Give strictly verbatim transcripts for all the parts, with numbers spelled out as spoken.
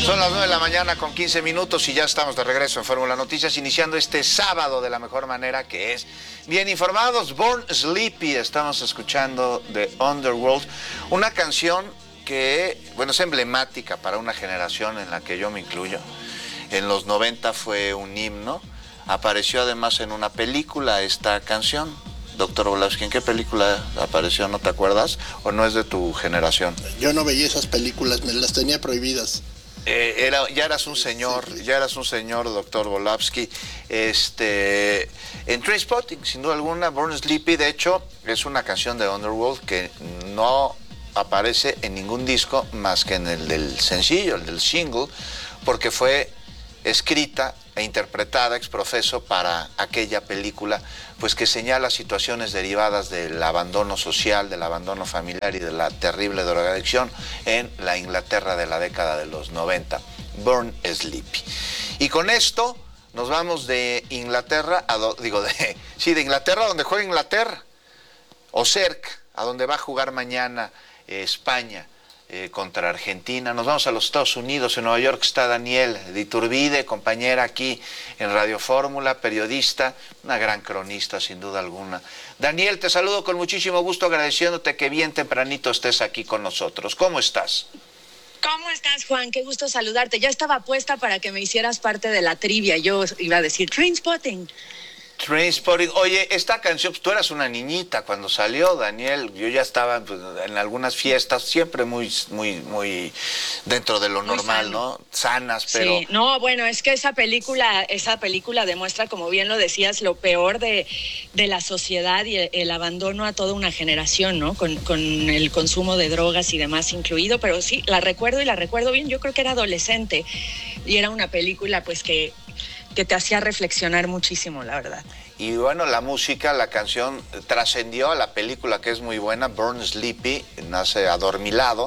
Son las nueve de la mañana con quince minutos y ya estamos de regreso en Fórmula Noticias, iniciando este sábado de la mejor manera, que es bien informados. Born Sleepy, estamos escuchando de Underworld, una canción que, bueno, es emblemática para una generación en la que yo me incluyo. En los noventa fue un himno, apareció además en una película esta canción. Doctor Volavsky, ¿en qué película apareció? ¿No te acuerdas? ¿O no es de tu generación? Yo no veía esas películas, me las tenía prohibidas. Eh, era, ya eras un señor, ya eras un señor, doctor Volavsky. Este, en Trainspotting, sin duda alguna, Born Sleepy, de hecho, es una canción de Underworld que no aparece en ningún disco más que en el del sencillo, el del single, porque fue escrita e interpretada ex profeso para aquella película, pues que señala situaciones derivadas del abandono social, del abandono familiar y de la terrible drogadicción en la Inglaterra de la década de los noventa. Born Sleepy. Y con esto nos vamos de Inglaterra, a do, digo, de, sí, de Inglaterra, donde juega Inglaterra, o cerca, a donde va a jugar mañana eh, España. Eh, contra Argentina. Nos vamos a los Estados Unidos. En Nueva York está Daniel de Iturbide, compañera aquí en Radio Fórmula, periodista, una gran cronista sin duda alguna. Daniel, te saludo con muchísimo gusto, agradeciéndote que bien tempranito estés aquí con nosotros. ¿Cómo estás? ¿Cómo estás, Juan? Qué gusto saludarte. Ya estaba puesta para que me hicieras parte de la trivia. Yo iba a decir Trainspotting. Trainspotting. Oye, esta canción, pues, tú eras una niñita cuando salió, Daniel. Yo ya estaba, pues, en algunas fiestas, siempre muy, muy, muy dentro de lo muy normal, sano, ¿no? Sanas, pero... Sí, no, bueno, es que esa película, esa película demuestra, como bien lo decías, lo peor de, de la sociedad y el, el abandono a toda una generación, ¿no? Con, con el consumo de drogas y demás incluido, pero sí, la recuerdo y la recuerdo bien. Yo creo que era adolescente y era una película, pues, que... que te hacía reflexionar muchísimo, la verdad. Y bueno, la música, la canción trascendió a la película, que es muy buena, Born Sleepy, nace adormilado,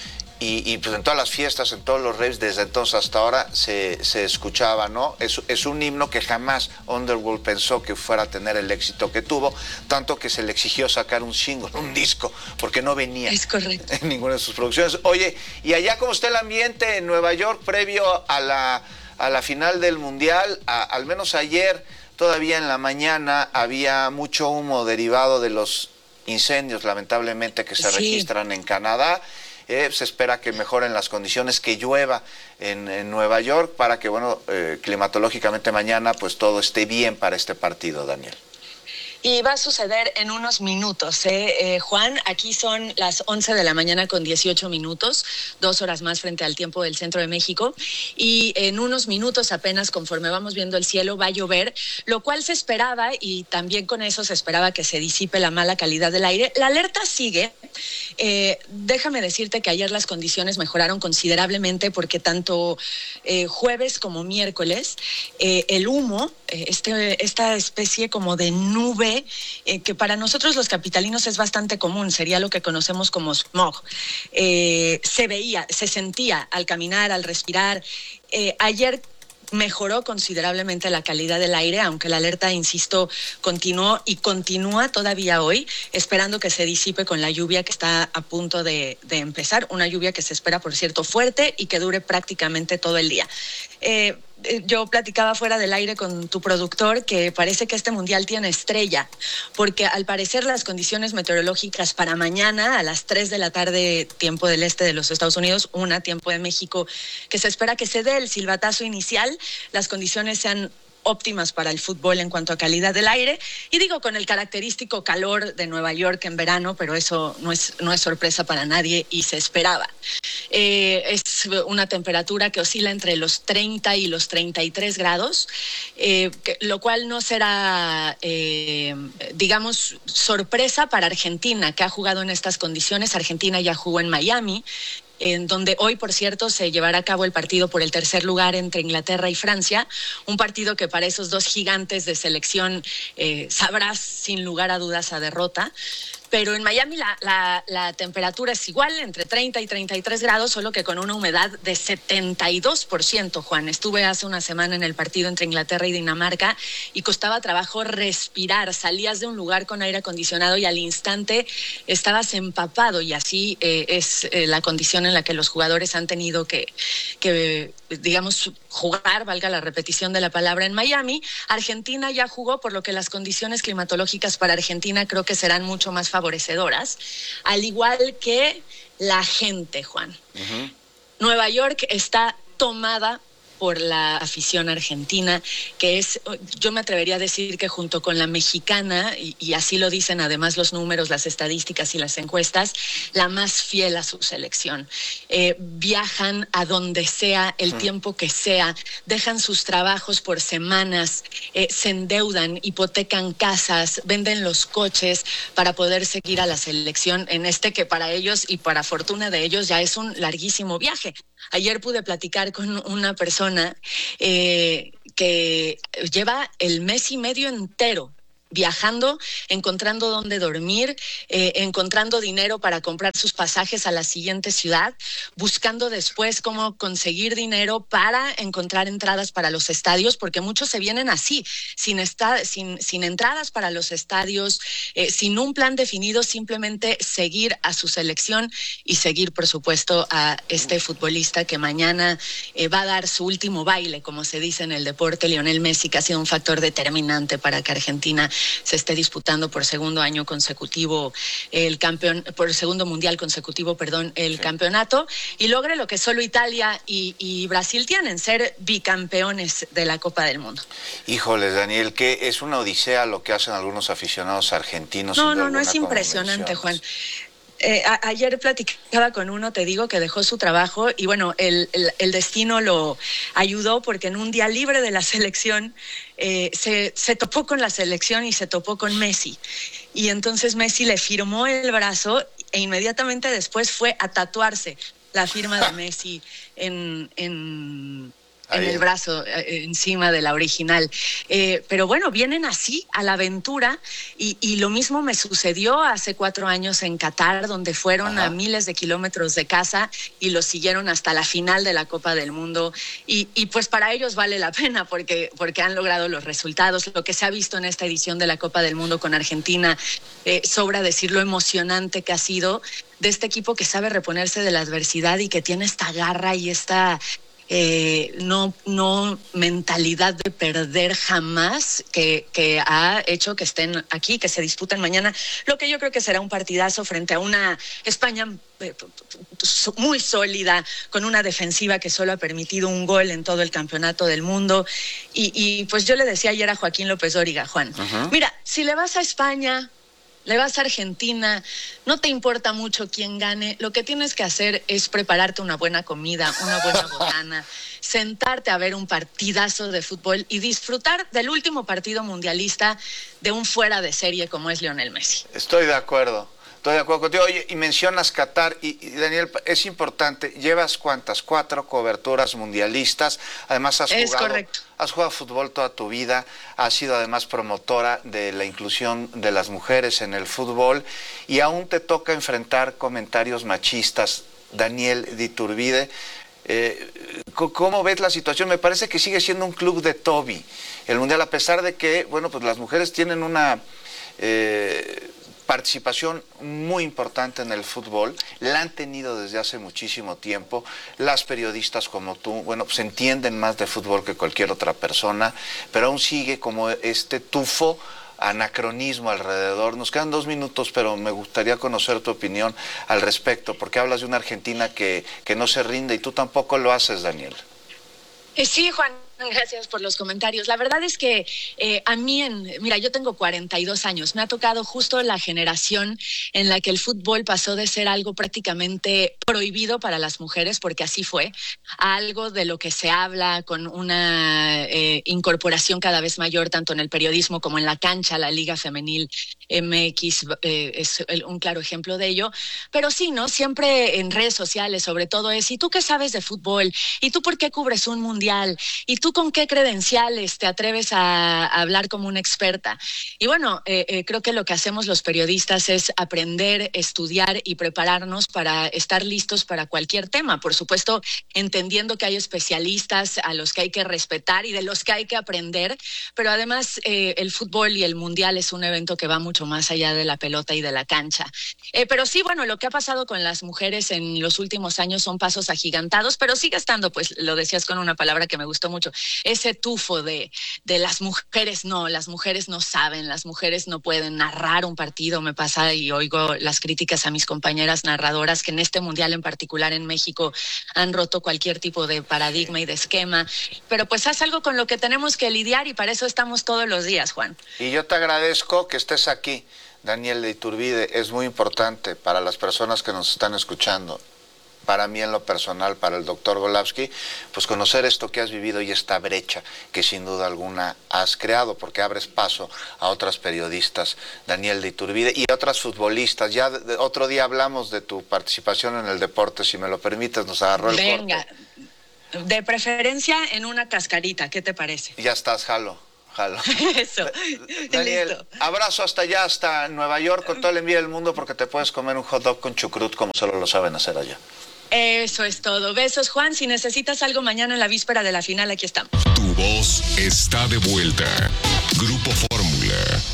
y, y pues en todas las fiestas, en todos los raves, desde entonces hasta ahora se, se escuchaba, ¿no? Es, es un himno que jamás Underworld pensó que fuera a tener el éxito que tuvo, tanto que se le exigió sacar un single, un disco, porque no venía es correcto. en ninguna de sus producciones. Oye, ¿y allá cómo está el ambiente en Nueva York previo a la... a la final del Mundial? A, al menos ayer, todavía en la mañana, había mucho humo derivado de los incendios, lamentablemente, que se sí. registran en Canadá. Eh, se espera que mejoren las condiciones, que llueva en, en Nueva York, para que, bueno, eh, climatológicamente mañana, pues todo esté bien para este partido, Daniel. Y va a suceder en unos minutos, ¿eh? Eh, Juan, aquí son las once de la mañana con dieciocho minutos, dos horas más frente al tiempo del centro de México, y en unos minutos apenas, conforme vamos viendo el cielo, va a llover, lo cual se esperaba, y también con eso se esperaba que se disipe la mala calidad del aire. La alerta sigue. Eh, déjame decirte que ayer las condiciones mejoraron considerablemente, porque tanto eh, jueves como miércoles, eh, el humo, eh, este, esta especie como de nube, Eh, que para nosotros los capitalinos es bastante común, sería lo que conocemos como smog, eh, se veía, se sentía al caminar, al respirar. Eh, ayer mejoró considerablemente la calidad del aire, aunque la alerta, insisto, continuó y continúa todavía hoy, esperando que se disipe con la lluvia que está a punto de, de empezar, una lluvia que se espera, por cierto, fuerte y que dure prácticamente todo el día. Eh, yo platicaba fuera del aire con tu productor que parece que este mundial tiene estrella, porque al parecer las condiciones meteorológicas para mañana a las tres de la tarde, tiempo del este de los Estados Unidos, una tiempo de México, que se espera que se dé el silbatazo inicial, las condiciones sean óptimas para el fútbol en cuanto a calidad del aire, y digo, con el característico calor de Nueva York en verano, pero eso no es, no es sorpresa para nadie y se esperaba. Eh, es una temperatura que oscila entre los treinta y los treinta y tres grados, eh, que, lo cual no será, eh, digamos, sorpresa para Argentina, que ha jugado en estas condiciones. Argentina ya jugó en Miami, en donde hoy, por cierto, se llevará a cabo el partido por el tercer lugar entre Inglaterra y Francia, un partido que para esos dos gigantes de selección eh, sabrás sin lugar a dudas a derrota. Pero en Miami la, la, la temperatura es igual, entre treinta y treinta y tres grados, solo que con una humedad de setenta y dos por ciento, Juan. Estuve hace una semana en el partido entre Inglaterra y Dinamarca y costaba trabajo respirar. Salías de un lugar con aire acondicionado y al instante estabas empapado, y así eh, es eh, la condición en la que los jugadores han tenido que, que, digamos, jugar, valga la repetición de la palabra, en Miami. Argentina ya jugó, por lo que las condiciones climatológicas para Argentina creo que serán mucho más favorecedoras, al igual que la gente, Juan. Uh-huh. Nueva York está tomada por la afición argentina, que es, yo me atrevería a decir que junto con la mexicana, y, y así lo dicen además los números, las estadísticas y las encuestas, la más fiel a su selección. Eh, viajan a donde sea, el sí. tiempo que sea, dejan sus trabajos por semanas, eh, se endeudan, hipotecan casas, venden los coches para poder seguir a la selección en este que para ellos y para fortuna de ellos ya es un larguísimo viaje. Ayer pude platicar con una persona eh, que lleva el mes y medio entero viajando, encontrando dónde dormir, eh, encontrando dinero para comprar sus pasajes a la siguiente ciudad, buscando después cómo conseguir dinero para encontrar entradas para los estadios, porque muchos se vienen así, sin, esta, sin, sin entradas para los estadios, eh, sin un plan definido, simplemente seguir a su selección y seguir, por supuesto, a este futbolista que mañana eh, va a dar su último baile, como se dice en el deporte, Lionel Messi, que ha sido un factor determinante para que Argentina se esté disputando por segundo año consecutivo el campeón, por segundo mundial consecutivo, perdón, el sí. campeonato, y logre lo que solo Italia y, y Brasil tienen, ser bicampeones de la Copa del Mundo. Híjoles, Daniel, que es una odisea lo que hacen algunos aficionados argentinos. No, no, no es impresionante, Juan. Eh, a, ayer platicaba con uno, te digo, que dejó su trabajo y bueno, el, el, el destino lo ayudó porque en un día libre de la selección eh, se, se topó con la selección y se topó con Messi. Y entonces Messi le firmó el brazo e inmediatamente después fue a tatuarse la firma de Messi en... en en el brazo, eh, encima de la original. Eh, pero bueno, vienen así a la aventura y, y lo mismo me sucedió hace cuatro años en Qatar, donde fueron Ajá. a miles de kilómetros de casa y los siguieron hasta la final de la Copa del Mundo. Y, y pues para ellos vale la pena porque, porque han logrado los resultados. Lo que se ha visto en esta edición de la Copa del Mundo con Argentina, eh, sobra decir lo emocionante que ha sido de este equipo que sabe reponerse de la adversidad y que tiene esta garra y esta... Eh, no, no mentalidad de perder jamás que, que ha hecho que estén aquí, que se disputen mañana, lo que yo creo que será un partidazo frente a una España eh, muy sólida, con una defensiva que solo ha permitido un gol en todo el campeonato del mundo. Y, y pues yo le decía ayer a Joaquín López Dóriga, Juan, uh-huh. mira, si le vas a España, le vas a Argentina, no te importa mucho quién gane, lo que tienes que hacer es prepararte una buena comida, una buena botana, sentarte a ver un partidazo de fútbol y disfrutar del último partido mundialista de un fuera de serie como es Lionel Messi. Estoy de acuerdo. Estoy de acuerdo contigo. Oye, y mencionas Qatar, y, y Daniel, es importante, llevas cuántas, cuatro coberturas mundialistas, además has es jugado, correcto. has jugado fútbol toda tu vida, has sido además promotora de la inclusión de las mujeres en el fútbol, y aún te toca enfrentar comentarios machistas. Daniel de Iturbide, eh, ¿cómo ves la situación? Me parece que sigue siendo un club de Toby, el Mundial, a pesar de que, bueno, pues las mujeres tienen una... Eh, participación muy importante en el fútbol, la han tenido desde hace muchísimo tiempo. Las periodistas como tú, bueno, pues entienden más de fútbol que cualquier otra persona, pero aún sigue como este tufo anacronismo alrededor. Nos quedan dos minutos, pero me gustaría conocer tu opinión al respecto, porque hablas de una Argentina que, que no se rinde y tú tampoco lo haces, Daniel. Eh, sí, Juan. Gracias por los comentarios. La verdad es que eh, a mí, en, mira, yo tengo cuarenta y dos años, me ha tocado justo la generación en la que el fútbol pasó de ser algo prácticamente prohibido para las mujeres, porque así fue, a algo de lo que se habla con una eh, incorporación cada vez mayor, tanto en el periodismo como en la cancha. La Liga Femenil M X eh, es un claro ejemplo de ello. Pero sí, ¿no? Siempre en redes sociales, sobre todo, es, ¿y tú qué sabes de fútbol? ¿Y tú por qué cubres un mundial? ¿Y tú ¿tú con qué credenciales te atreves a, a hablar como una experta? Y bueno, eh, eh, creo que lo que hacemos los periodistas es aprender, estudiar y prepararnos para estar listos para cualquier tema. Por supuesto, entendiendo que hay especialistas a los que hay que respetar y de los que hay que aprender, pero además eh, el fútbol y el mundial es un evento que va mucho más allá de la pelota y de la cancha. Eh, pero sí, bueno, lo que ha pasado con las mujeres en los últimos años son pasos agigantados, pero sigue estando, pues lo decías con una palabra que me gustó mucho, ese tufo de, de las mujeres, no, las mujeres no saben, las mujeres no pueden narrar un partido. Me pasa y oigo las críticas a mis compañeras narradoras que en este mundial en particular en México han roto cualquier tipo de paradigma y de esquema, pero pues es algo con lo que tenemos que lidiar y para eso estamos todos los días, Juan. Y yo te agradezco que estés aquí, Daniel de Iturbide. Es muy importante para las personas que nos están escuchando, para mí en lo personal, para el doctor Volapsky, pues conocer esto que has vivido y esta brecha que sin duda alguna has creado, porque abres paso a otras periodistas, Daniel de Iturbide, y otras futbolistas. Ya de, de, otro día hablamos de tu participación en el deporte, si me lo permites, nos agarró el Venga, corte. De preferencia en una cascarita, ¿qué te parece? Ya estás, jalo. Jalo. Eso. Daniel, listo. Abrazo hasta allá, hasta Nueva York, con todo el envío del mundo, porque te puedes comer un hot dog con chucrut como solo lo saben hacer allá. Eso es todo. Besos, Juan. Si necesitas algo mañana en la víspera de la final, aquí estamos. Tu voz está de vuelta. Grupo Fórmula.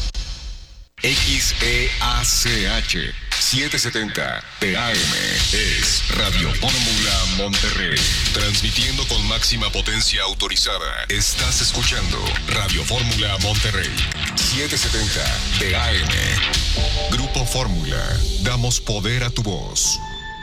X E A C H setecientos setenta P A M es Radio Fórmula Monterrey. Transmitiendo con máxima potencia autorizada. Estás escuchando Radio Fórmula Monterrey. setecientos setenta P A M. Grupo Fórmula. Damos poder a tu voz.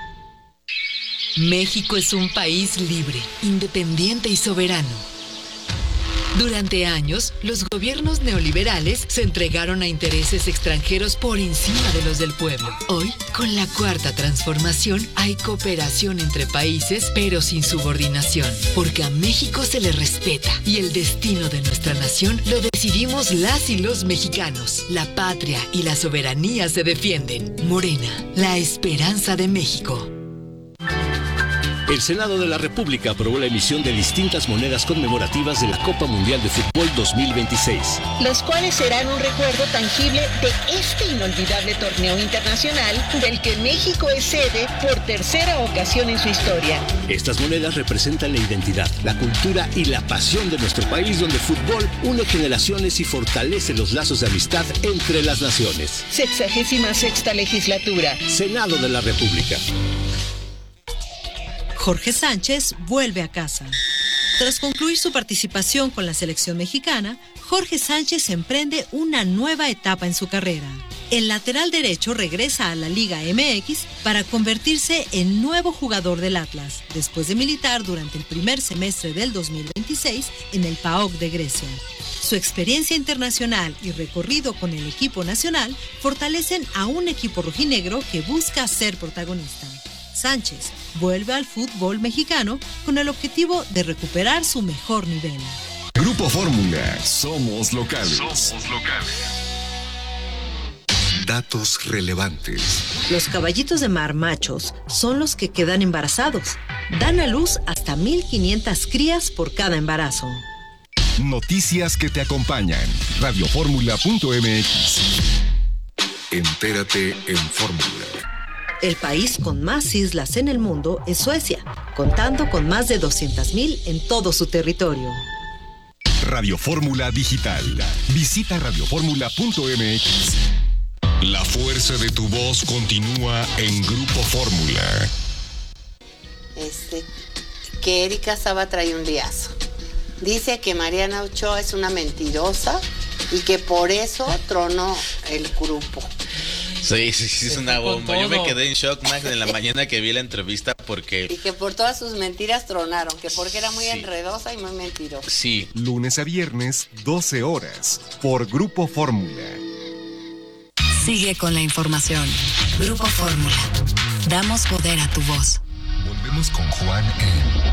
México es un país libre, independiente y soberano. Durante años, los gobiernos neoliberales se entregaron a intereses extranjeros por encima de los del pueblo. Hoy, con la Cuarta Transformación, hay cooperación entre países, pero sin subordinación, porque a México se le respeta y el destino de nuestra nación lo decidimos las y los mexicanos. La patria y la soberanía se defienden. Morena, la esperanza de México. El Senado de la República aprobó la emisión de distintas monedas conmemorativas de la Copa Mundial de Fútbol dos mil veintiséis. Los cuales serán un recuerdo tangible de este inolvidable torneo internacional del que México es sede por tercera ocasión en su historia. Estas monedas representan la identidad, la cultura y la pasión de nuestro país, donde el fútbol une generaciones y fortalece los lazos de amistad entre las naciones. Sexagésima sexta legislatura. Senado de la República. Jorge Sánchez vuelve a casa. Tras concluir su participación con la selección mexicana, Jorge Sánchez emprende una nueva etapa en su carrera. El lateral derecho regresa a la Liga M X para convertirse en nuevo jugador del Atlas, después de militar durante el primer semestre del dos mil veintiséis en el P A O K de Grecia. Su experiencia internacional y recorrido con el equipo nacional fortalecen a un equipo rojinegro que busca ser protagonista. Sánchez vuelve al fútbol mexicano con el objetivo de recuperar su mejor nivel. Grupo Fórmula. Somos locales. Somos locales. Datos relevantes. Los caballitos de mar machos son los que quedan embarazados. Dan a luz hasta mil quinientas crías por cada embarazo. Noticias que te acompañan. radio fórmula punto m x. Entérate en Fórmula. El país con más islas en el mundo es Suecia, contando con más de doscientas mil en todo su territorio. Radio Fórmula Digital. Visita radio fórmula punto m x. La fuerza de tu voz continúa en Grupo Fórmula. Este, que Erika Saba trae un liazo. Dice que Mariana Ochoa es una mentirosa y que por eso tronó el grupo. Sí, sí, sí, es una bomba. Yo me quedé en shock, Max, en la mañana que vi la entrevista porque... Y que por todas sus mentiras tronaron, que porque era muy sí. enredosa y muy mentirosa. Sí. Lunes a viernes, doce horas, por Grupo Fórmula. Sigue con la información. Grupo Fórmula. Damos poder a tu voz. Volvemos con Juan en